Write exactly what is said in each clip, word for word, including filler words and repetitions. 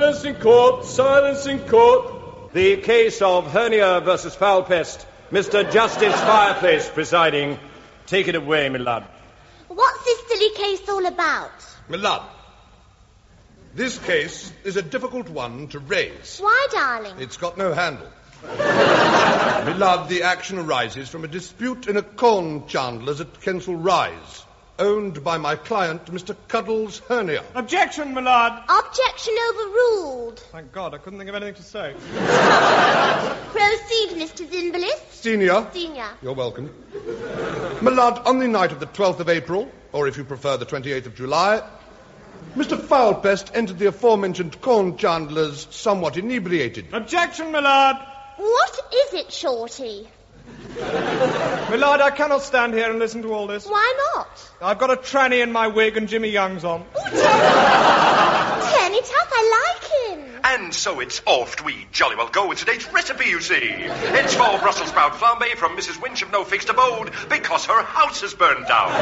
Silence in court, silence in court. The case of hernia versus foul pest. Mister Justice Fireplace presiding. Take it away, my lad. What's this silly case all about? My lad, this case is a difficult one to raise. Why, darling? It's got no handle. My lad, the action arises from a dispute in a corn chandler's at Kensal Rise, owned by my client, Mister Cuddles Hernia. Objection, my lord. Objection overruled. Thank God, I couldn't think of anything to say. Proceed, Mister Zimbalist. Senior. Senior. You're welcome. My lad, on the night of the twelfth of April, or if you prefer the twenty-eighth of July, Mister Foulpest entered the aforementioned corn chandler's somewhat inebriated. Objection, my lord. What is it, Shorty? My lord, I cannot stand here and listen to all this. Why not? I've got a tranny in my wig and Jimmy Young's on. Oh, turn it up. I like him. And so it's off we jolly well go with today's recipe, you see. It's for Brussels sprout flambe from Missus Winch of No Fixed Abode because her house has burned down.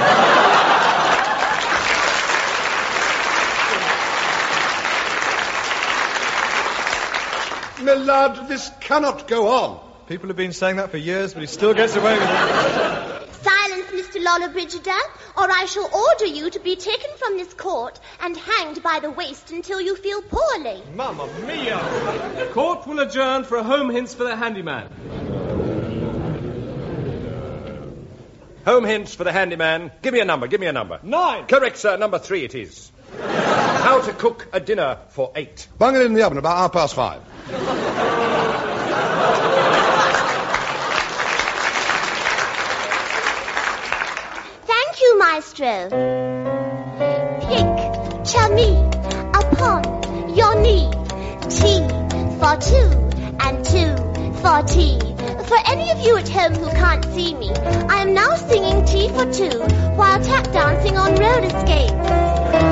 My lad, this cannot go on. People have been saying that for years, but he still gets away with it. Silence, Mister Lollobrigida, or I shall order you to be taken from this court and hanged by the waist until you feel poorly. Mamma mia! The court will adjourn for a home hints for the handyman. Home hints for the handyman. Give me a number, give me a number. Nine. Correct, sir. Number three it is. How to cook a dinner for eight. Bung it in the oven about half past five. Thank you, Maestro. Picture me upon your knee. Tea for two and two for tea. For any of you at home who can't see me, I am now singing Tea for Two while tap dancing on roller skates.